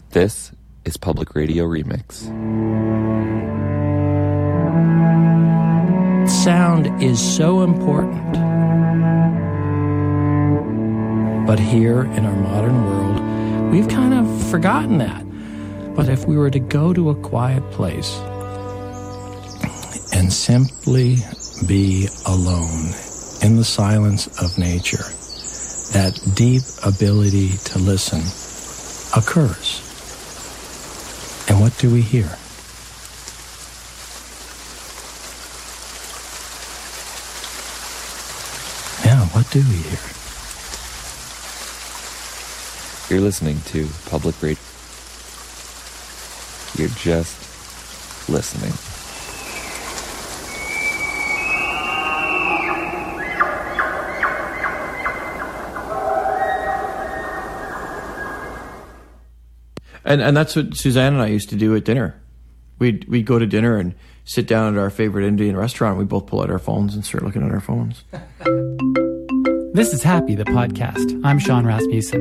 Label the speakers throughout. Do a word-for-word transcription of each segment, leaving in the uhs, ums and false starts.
Speaker 1: This is Public Radio Remix.
Speaker 2: Sound is so important. But here in our modern world, we've kind of forgotten that. But if we were to go to a quiet place and simply be alone in the silence of nature, that deep ability to listen occurs. And what do we hear? Yeah, what do we hear?
Speaker 1: You're listening to Public Radio. You're just listening.
Speaker 3: And and that's what Suzanne and I used to do at dinner. We'd, we'd go to dinner and sit down at our favorite Indian restaurant. We both pull out our phones and start looking at our phones.
Speaker 4: This is Happy, the podcast. I'm Sean Rasmussen.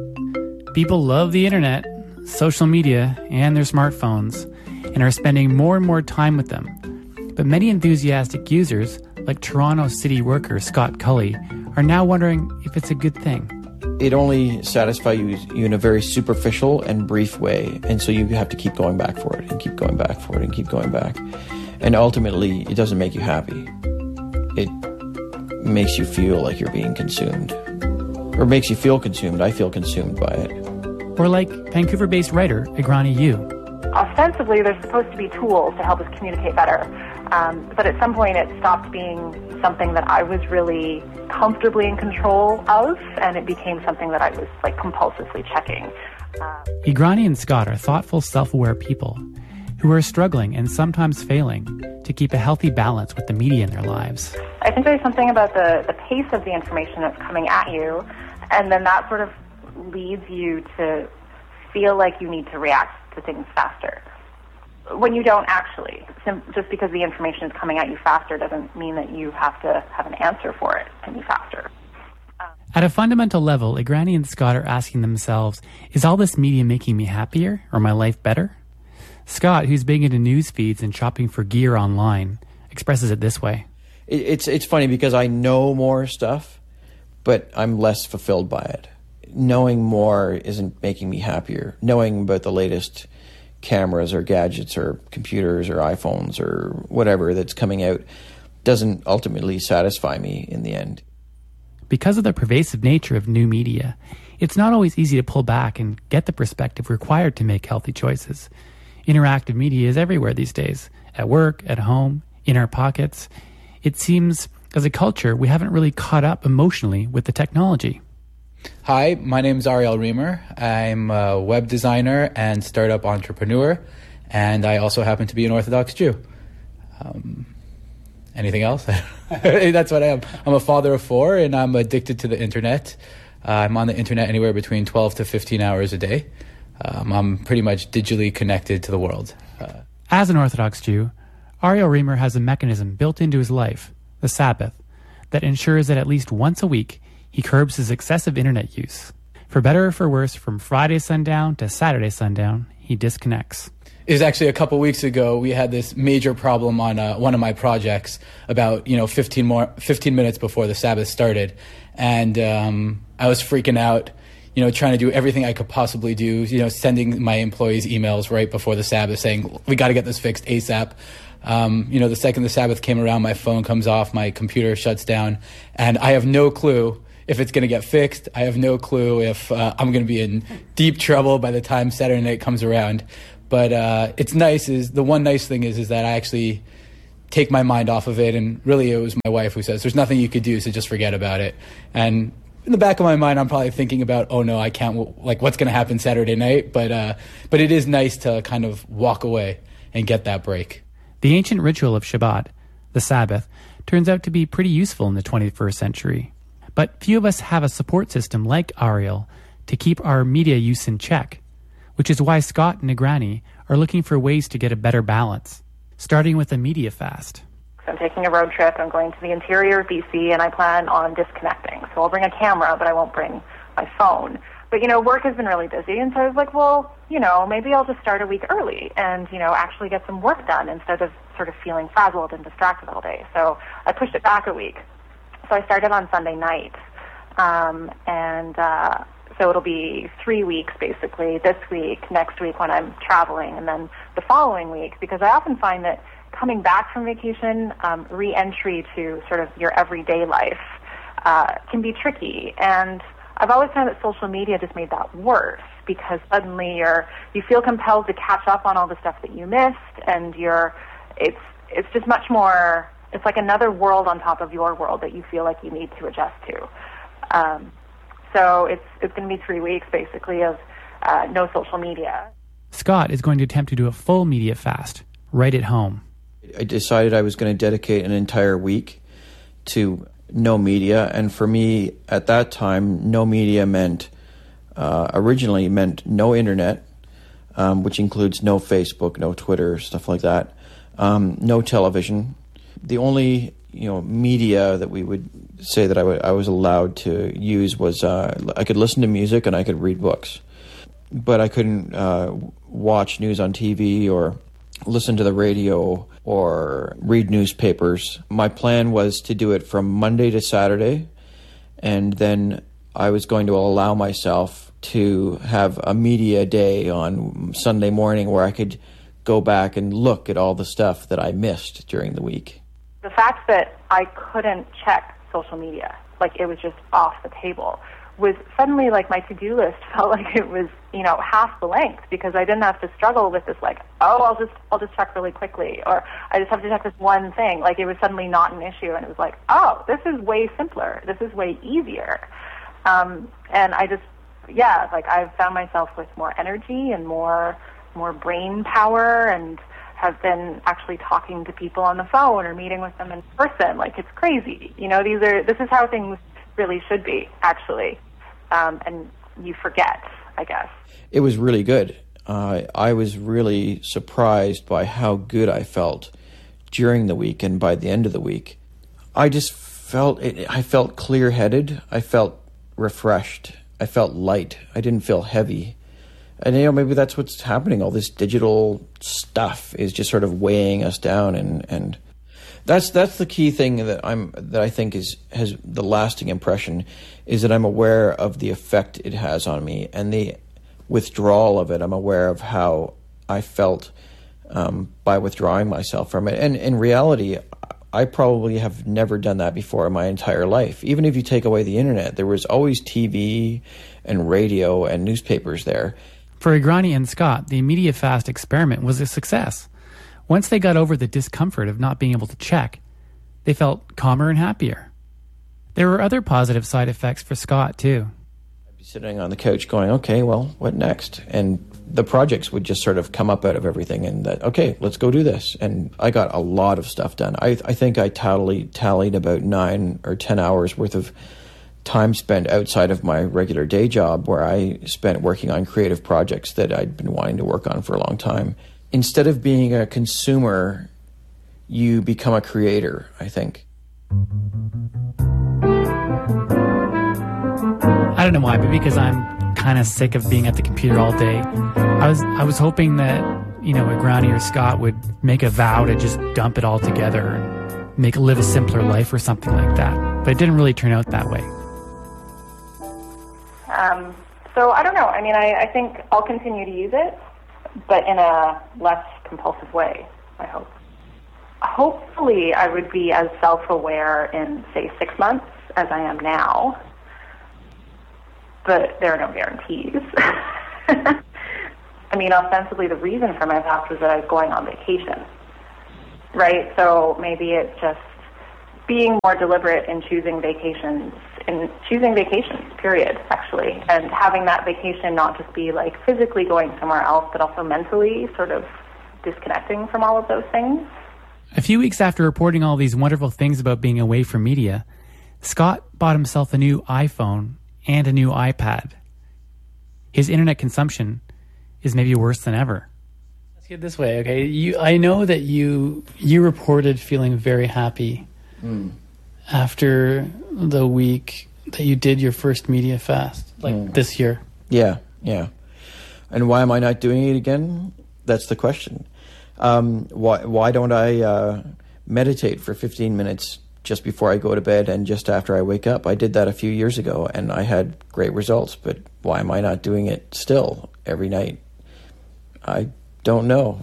Speaker 4: People love the internet, social media, and their smartphones, and are spending more and more time with them. But many enthusiastic users, like Toronto city worker Scott Cully, are now wondering if it's a good thing.
Speaker 3: It only satisfies you, you in a very superficial and brief way, and so you have to keep going back for it, and keep going back for it, and keep going back. And ultimately, it doesn't make you happy. It makes you feel like you're being consumed. Or makes you feel consumed. I feel consumed by it.
Speaker 4: Or like Vancouver-based writer Igrani Yu.
Speaker 5: Ostensibly, they're supposed to be tools to help us communicate better. Um, but at some point, it stopped being something that I was really comfortably in control of, and it became something that I was like compulsively checking. Uh,
Speaker 4: Igrani and Scott are thoughtful, self-aware people who are struggling and sometimes failing to keep a healthy balance with the media in their lives.
Speaker 5: I think there's something about the, the pace of the information that's coming at you, and then that sort of leads you to feel like you need to react to things faster. When you don't actually. Just because the information is coming at you faster doesn't mean that you have to have an answer for it any faster. Um,
Speaker 4: At a fundamental level, Igrani and Scott are asking themselves, is all this media making me happier or my life better? Scott, who's big into news feeds and shopping for gear online, expresses it this way.
Speaker 3: it, it's it's funny because I know more stuff, but I'm less fulfilled by it. Knowing more isn't making me happier. Knowing about the latest cameras or gadgets or computers or iPhones or whatever that's coming out doesn't ultimately satisfy me in the end.
Speaker 4: Because of the pervasive nature of new media, it's not always easy to pull back and get the perspective required to make healthy choices. Interactive media is everywhere these days, at work, at home, in our pockets. It seems, as a culture, we haven't really caught up emotionally with the technology.
Speaker 6: Hi, my name is Ariel Reamer. I'm a web designer and startup entrepreneur, and I also happen to be an Orthodox Jew. Um, anything else? That's what I am. I'm a father of four, and I'm addicted to the internet. Uh, I'm on the internet anywhere between twelve to fifteen hours a day. Um, I'm pretty much digitally connected to the world. Uh,
Speaker 4: As an Orthodox Jew, Ariel Reamer has a mechanism built into his life, the Sabbath, that ensures that at least once a week, he curbs his excessive internet use. For better or for worse, from Friday sundown to Saturday sundown, he disconnects.
Speaker 6: It was actually a couple weeks ago, we had this major problem on uh, one of my projects about, you know, fifteen more, fifteen minutes before the Sabbath started. And um, I was freaking out, you know, trying to do everything I could possibly do, you know, sending my employees emails right before the Sabbath saying, we got to get this fixed ASAP. Um, you know, the second the Sabbath came around, my phone comes off, my computer shuts down, and I have no clue if it's going to get fixed. I have no clue if uh, I'm going to be in deep trouble by the time Saturday night comes around. But uh, it's nice. Is the one nice thing is is that I actually take my mind off of it, and really it was my wife who says, there's nothing you could do, so just forget about it. And in the back of my mind, I'm probably thinking about, oh no, I can't, like what's going to happen Saturday night. But uh, but it is nice to kind of walk away and get that break.
Speaker 4: The ancient ritual of Shabbat, the Sabbath, turns out to be pretty useful in the twenty-first century. But few of us have a support system like Ariel to keep our media use in check, which is why Scott and Igrani are looking for ways to get a better balance, starting with a media fast.
Speaker 5: I'm taking a road trip. I'm going to the interior of B C, and I plan on disconnecting. So I'll bring a camera, but I won't bring my phone. But, you know, work has been really busy, and so I was like, well, you know, maybe I'll just start a week early and, you know, actually get some work done instead of sort of feeling frazzled and distracted all day. So I pushed it back a week. So I started on Sunday night, um, and uh, so it'll be three weeks, basically, this week, next week when I'm traveling, and then the following week, because I often find that coming back from vacation, um, re-entry to sort of your everyday life uh, can be tricky. And I've always found that social media just made that worse, because suddenly you're you feel compelled to catch up on all the stuff that you missed, and you're it's it's just much more. It's like another world on top of your world that you feel like you need to adjust to. Um, so it's it's going to be three weeks basically of uh, no social media.
Speaker 4: Scott is going to attempt to do a full media fast right at home.
Speaker 3: I decided I was going to dedicate an entire week to no media, and for me at that time, no media meant uh, originally meant no internet, um, which includes no Facebook, no Twitter, stuff like that, um, no television. The only you know media that we would say that I, w- I was allowed to use was uh, I could listen to music and I could read books, but I couldn't uh, watch news on T V or listen to the radio or read newspapers. My plan was to do it from Monday to Saturday, and then I was going to allow myself to have a media day on Sunday morning where I could go back and look at all the stuff that I missed during the week.
Speaker 5: The fact that I couldn't check social media, like it was just off the table, was suddenly like my to-do list felt like it was, you know, half the length, because I didn't have to struggle with this like, oh, I'll just I'll just check really quickly, or I just have to check this one thing. Like it was suddenly not an issue, and it was like, oh, this is way simpler. This is way easier. Um, and I just, yeah, like I've found myself with more energy and more more brain power, and have been actually talking to people on the phone or meeting with them in person. Like it's crazy. You know, these are this is how things really should be, actually. Um, and you forget, I guess.
Speaker 3: It was really good. Uh, I was really surprised by how good I felt during the week and by the end of the week. I just felt, it, I felt clear-headed. I felt refreshed. I felt light. I didn't feel heavy. And, you know, maybe that's what's happening. All this digital stuff is just sort of weighing us down, and, and That's that's the key thing that I'm that I think is has the lasting impression, is that I'm aware of the effect it has on me and the withdrawal of it. I'm aware of how I felt um, by withdrawing myself from it. And in reality, I probably have never done that before in my entire life. Even if you take away the internet, there was always T V and radio and newspapers there.
Speaker 4: For Igrani and Scott, the media fast experiment was a success. Once they got over the discomfort of not being able to check, they felt calmer and happier. There were other positive side effects for Scott, too.
Speaker 3: I'd be sitting on the couch going, okay, well, what next? And the projects would just sort of come up out of everything, and that, okay, let's go do this. And I got a lot of stuff done. I, I think I tallied, tallied about nine or ten hours worth of time spent outside of my regular day job, where I spent working on creative projects that I'd been wanting to work on for a long time. Instead of being a consumer, you become a creator, I think.
Speaker 4: I don't know why, but because I'm kind of sick of being at the computer all day, I was I was hoping that, you know, Igrani or Scott would make a vow to just dump it all together and make live a simpler life or something like that. But it didn't really turn out that way.
Speaker 5: Um, so I don't know. I mean, I, I think I'll continue to use it, but in a less compulsive way, I hope. Hopefully, I would be as self-aware in, say, six months as I am now, but there are no guarantees. I mean, ostensibly, the reason for my fast was that I was going on vacation, right? So maybe it's just being more deliberate in choosing vacations, in choosing vacations, period, actually, and having that vacation not just be like physically going somewhere else, but also mentally sort of disconnecting from all of those things.
Speaker 4: A few weeks after reporting all these wonderful things about being away from media, Scott bought himself a new iPhone and a new iPad. His internet consumption is maybe worse than ever. Let's get it this way, okay? You, I know that you you reported feeling very happy mm. after the week that you did your first media fast, like mm. this year.
Speaker 3: Yeah, yeah. And why am I not doing it again? That's the question. Um, why why don't I uh, meditate for fifteen minutes just before I go to bed and just after I wake up? I did that a few years ago, and I had great results, but why am I not doing it still every night? I don't know.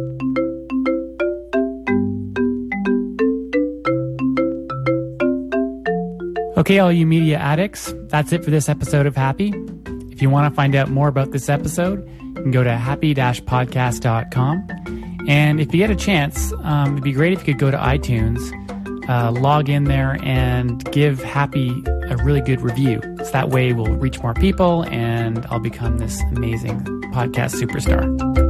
Speaker 4: Okay, all you media addicts, that's it for this episode of Happy. If you want to find out more about this episode, you can go to happy dash podcast dot com. And if you get a chance, um, it'd be great if you could go to iTunes, uh, log in there, and give Happy a really good review. So that way we'll reach more people, and I'll become this amazing podcast superstar.